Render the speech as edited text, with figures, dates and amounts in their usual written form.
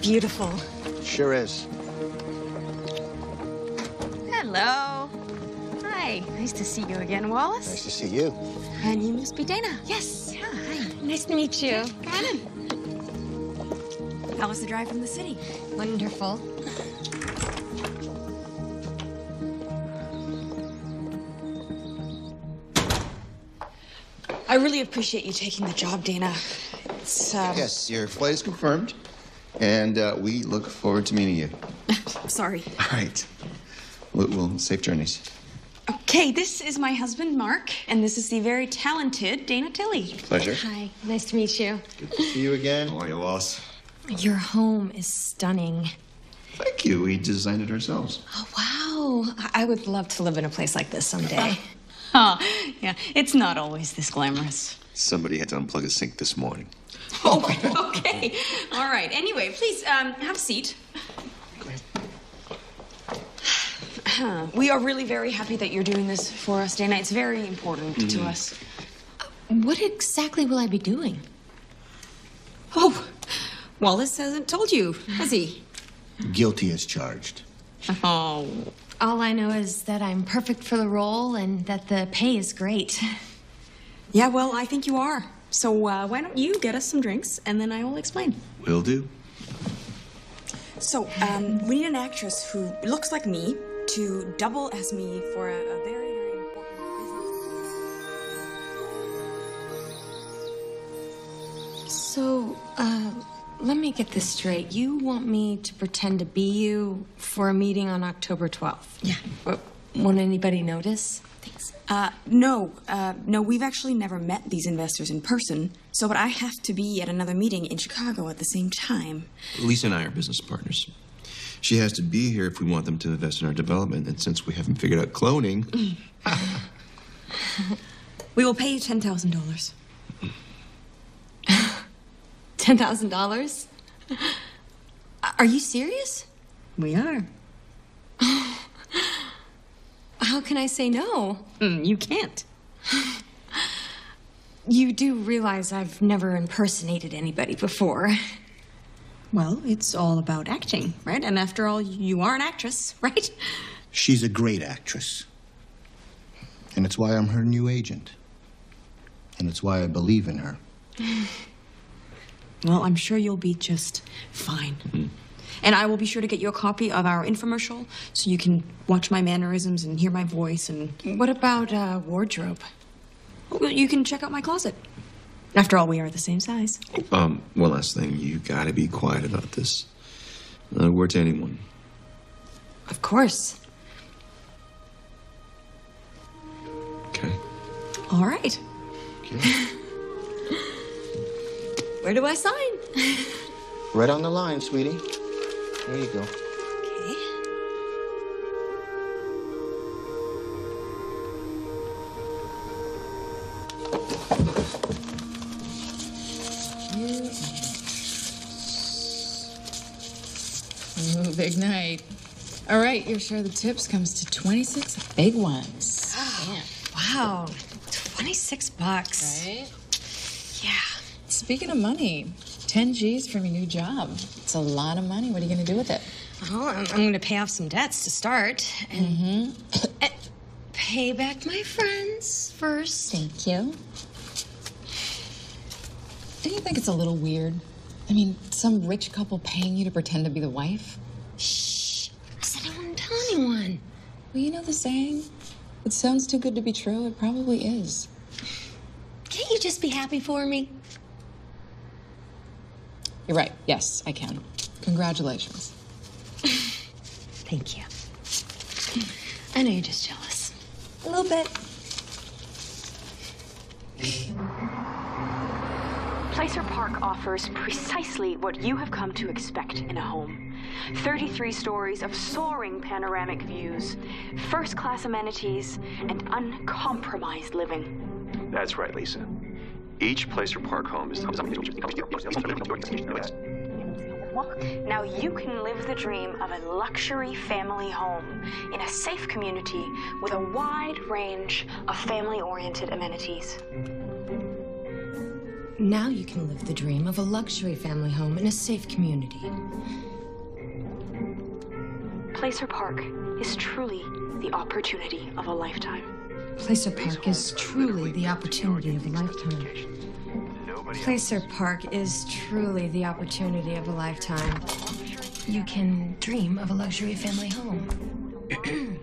beautiful. Sure is. Hello. Hi. Nice to see you again, Wallace. Nice to see you. And you must be Dana. Yes. Yeah, hi. Nice to meet you. Come in. How was the drive from the city? Wonderful. I really appreciate you taking the job, Dana. It's, Yes, your flight is confirmed, and we look forward to meeting you. Sorry. All right. We'll safe journeys. Okay, this is my husband, Mark, and this is the very talented Dana Tilley. Pleasure. Hi, nice to meet you. Good to see you again. How are you, Wallace? Your home is stunning. Thank you. We designed it ourselves. Oh, wow. I would love to live in a place like this someday. Oh, yeah, it's not always this glamorous. Somebody had to unplug a sink this morning. Oh, okay. All right. Anyway, please have a seat. We are really very happy that you're doing this for us, Dana. It's very important to us. What exactly will I be doing? Oh, Wallace hasn't told you, has he? Guilty as charged. Oh. All I know is that I'm perfect for the role and that the pay is great. Yeah, well, I think you are. So why don't you get us some drinks, and then I will explain. Will do. So, we need an actress who looks like me to double as me for a very, very important business. So, let me get this straight. You want me to pretend to be you for a meeting on October 12th? Yeah. Won't anybody notice? Thanks. No, we've actually never met these investors in person, but I have to be at another meeting in Chicago at the same time. Lisa and I are business partners. She has to be here if we want them to invest in our development, and since we haven't figured out cloning... We will pay you $10,000. $10,000? Are you serious? We are. How can I say no? You can't. You do realize I've never impersonated anybody before. Well, it's all about acting, right? And after all, you are an actress, right? She's a great actress. And it's why I'm her new agent. And it's why I believe in her. Well, I'm sure you'll be just fine. And I will be sure to get you a copy of our infomercial so you can watch my mannerisms and hear my voice and... What about wardrobe? Well, you can check out my closet. After all, we are the same size. One last thing. You gotta be quiet about this. Not a word to anyone. Of course. Okay. All right. Okay. Where do I sign? Right on the line, sweetie. There you go. Okay. Ooh, big night. All right, your share of the tips comes to 26 big ones. Oh, wow. $26. Right? Yeah. Speaking of money, 10 G's from your new job. It's a lot of money. What are you going to do with it? Well, I'm going to pay off some debts to start. And pay back my friends first. Thank you. Don't you think it's a little weird? I mean, some rich couple paying you to pretend to be the wife? Shh. I said I wouldn't tell anyone. Well, you know the saying? It sounds too good to be true. It probably is. Can't you just be happy for me? You're right. Yes, I can. Congratulations. Thank you. I know you're just jealous. A little bit. Placer Park offers precisely what you have come to expect in a home. 33 stories of soaring panoramic views, first-class amenities, and uncompromised living. That's right, Lisa. Each Placer Park home is... Now you can live the dream of a luxury family home in a safe community with a wide range of family-oriented amenities. Now you can live the dream of a luxury family home in a safe community. Placer Park is truly the opportunity of a lifetime. Placer Park is truly the opportunity of a lifetime. Placer Park is truly the opportunity of a lifetime. You can dream of a luxury family home.